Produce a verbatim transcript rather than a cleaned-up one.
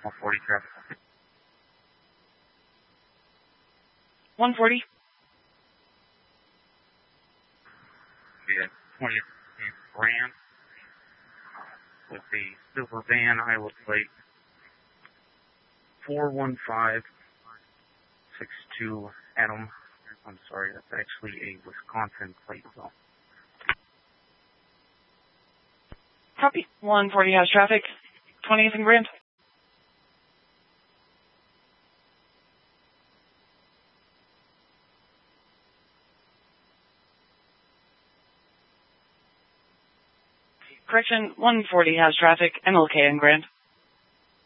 one forty traffic. one forty. Yeah, twenty-eight Grand with the silver van, Iowa plate four one five six two Adam. I'm sorry, that's actually a Wisconsin plate, though. Copy. one forty has traffic. twentieth and Grand. Correction, one forty has traffic. M L K and Grand.